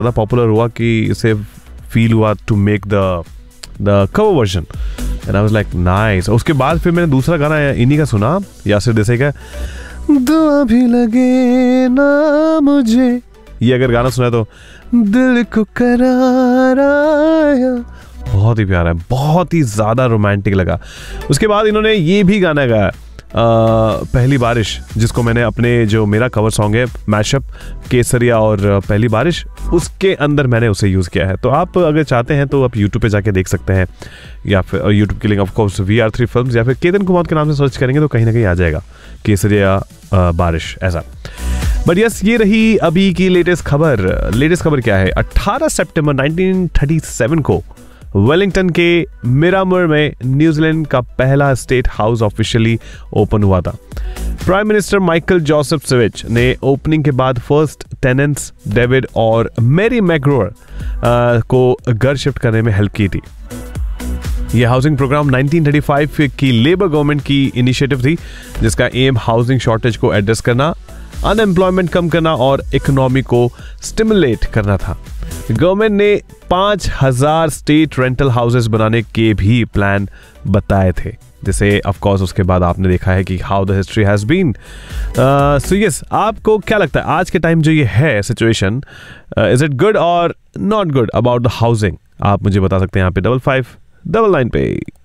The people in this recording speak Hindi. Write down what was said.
ज़्यादा पॉपुलर हुआ कि इसे फील हुआ to make the cover version and I was like nice. उसके बाद फिर मैंने दूसरा गाना इन्हीं का सुना, यासिर देसाई का, दुआ भी लगे ना मुझे, ये अगर गाना सुना तो दिल को करार आया, बहुत ही प्यारा है, बहुत ही ज़्यादा रोमांटिक लगा। उसके बाद इन्होंने ये भी गाना गाया पहली बारिश, जिसको मैंने अपने जो मेरा कवर सॉन्ग है मैशअप केसरिया और पहली बारिश, उसके अंदर मैंने उसे यूज़ किया है। तो आप अगर चाहते हैं तो आप YouTube पे जाके देख सकते हैं, या फिर YouTube की link of course VR3 films या फिर केतन कुमार के नाम से सर्च करेंगे तो कहीं ना कहीं आ जाएगा केसरिया बारिश ऐसा। बट यस, ये रही अभी की लेटेस्ट खबर। लेटेस्ट खबर क्या है? 18 सितंबर 1937 को वेलिंगटन के मिरामर में न्यूजीलैंड का पहला स्टेट हाउस ऑफिशियली ओपन हुआ था। Prime minister Michael Joseph switch ने ओपनिंग के बाद फर्स्ट टेनेंट्स डेविड और मैरी मैग्रोर को घर शिफ्ट करने में हेल्प की थी। यह हाउसिंग प्रोग्राम 1935 की लेबर गवर्नमेंट की इनिशिएटिव थी, जिसका एम हाउसिंग शॉर्टेज को एड्रेस करना, अनएम्प्लॉयमेंट कम करना और इकोनॉमी को स्टिमुलेट करना था। गवर्नमेंट ने 5000 स्टेट रेंटल हाउसेस बनाने के भी प्लान बताए थे, जैसे ऑफ कोर्स उसके बाद आपने देखा है कि how the history has been. So yes, आपको क्या लगता है आज के टाइम जो ये है सिचुएशन, इज इट गुड और not good about the housing? आप मुझे बता सकते हैं यहाँ पे 5599 पे।